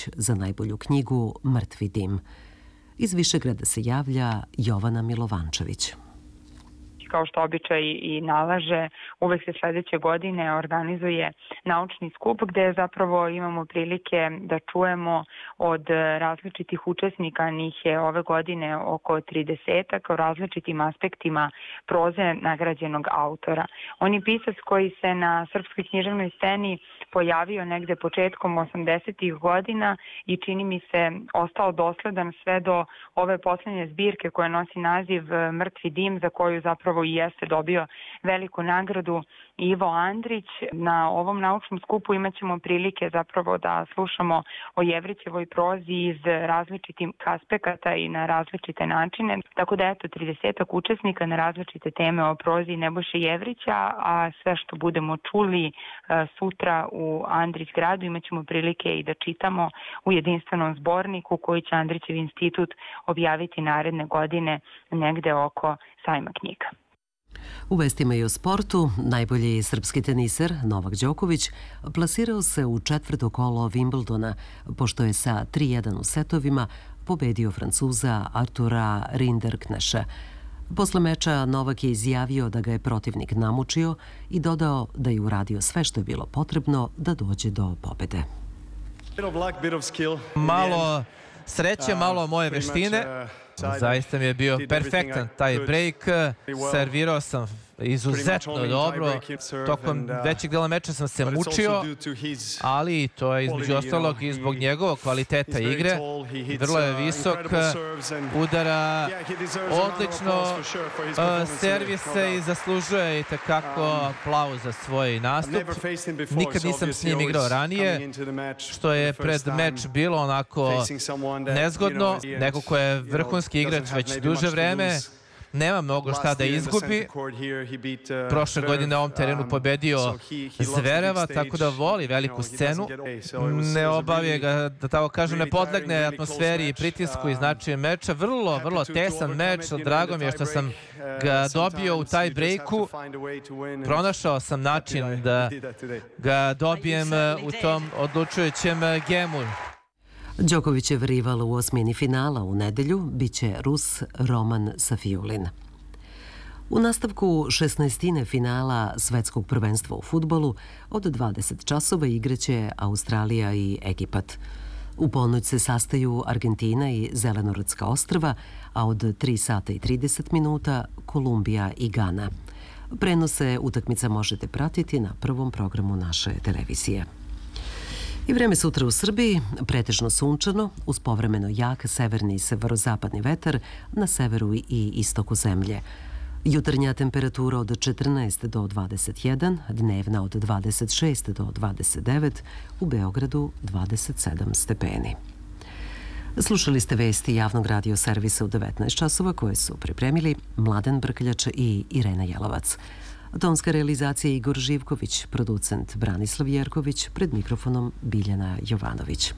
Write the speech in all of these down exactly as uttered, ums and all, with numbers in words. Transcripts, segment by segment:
Đaković za najbolju knjigu Mrtvi dim. Iz Višegrada se javlja Jovana Milovančević. Kao što običaj i nalaže, uvek se sledeće godine organizuje naučni skup gde zapravo imamo prilike da čujemo od različitih učesnika, njih je ove godine oko tridesetak, o različitim aspektima proze nagrađenog autora. On je pisac koji se na srpskoj književnoj sceni pojavio negde početkom osamdesetih godina i čini mi se ostao dosledan sve do ove poslednje zbirke koja nosi naziv Mrtvi dim, za koju zapravo i jeste dobio veliku nagradu Ivo Andrić. Na ovom naučnom skupu imat ćemo prilike zapravo da slušamo o Jevrićevoj prozi iz različitih aspekata i na različite načine. Tako da eto, tridesetak učesnika na različite teme o prozi Nebojše Jevrića, a sve što budemo čuli sutra u Andrić gradu imat ćemo prilike i da čitamo u jedinstvenom zborniku koji će Andrićev institut objaviti naredne godine negde oko sajma knjiga. U vestima i o sportu, najbolji srpski teniser Novak Đoković plasirao se u četvrto kolo Wimbledona, pošto je sa tri jedan u setovima pobedio Francuza Artura Rinderkneša. Posle meča Novak je izjavio da ga je protivnik namučio i dodao da je uradio sve što je bilo potrebno da dođe do pobede. Malo sreće, malo moje veštine. Zaista mi je bio perfektan taj break. Servirao sam izuzetno dobro. Tokom većeg dela meča sam se mučio, ali to je između ostalog i zbog njegovog kvaliteta igre. Vrlo je visok, udara odlično servise i zaslužuje i takako aplauz za svoj nastup. Nikad nisam s njim igrao ranije, što je pred meč bilo onako nezgodno. Neko ko je vrhunski igrač već duže vreme, nema mnogo šta da izgubi. Prošle godine na ovom terenu pobedio Zvereva, tako da voli veliku scenu. Ne obavije ga, da tako kažem, ne podlegne atmosferi i pritisku i značaju meča. Vrlo, vrlo tesan meč. Drago mi je što sam ga dobio u taj breaku. Pronašao sam način da ga dobijem u tom odlučujućem gemu. Đokovićev rival u osmini finala u nedelju biće Rus Roman Safiulin. U nastavku šesnaestine finala Svetskog prvenstva u fudbalu od dvadeset časova igraće Australija i Egipat. U ponoć se sastaju Argentina i Zelenorodska ostrva, a od tri sata i trideset minuta Kolumbija i Gana. Prenose utakmica možete pratiti na prvom programu naše televizije. I vreme sutra u Srbiji, pretežno sunčano, uz povremeno jak severni i severozapadni vetar na severu i istoku zemlje. Jutarnja temperatura od četrnaest do dvadeset jedan, dnevna od dvadeset šest do dvadeset devet, u Beogradu dvadeset sedam stepeni. Slušali ste vesti javnog radio servisa u devetnaest časova koje su pripremili Mladen Brkljač i Irena Jelovac. Tonska realizacija Igor Živković, producent Branislav Jerković, pred mikrofonom Biljana Jovanović.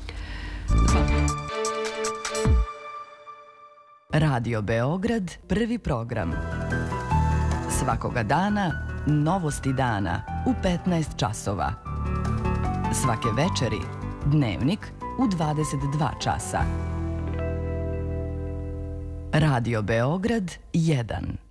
Radio Beograd, prvi program. Svakoga dana, novosti dana u petnaest časova. Svake večeri, dnevnik u dvadeset dva časa. Radio Beograd jedan.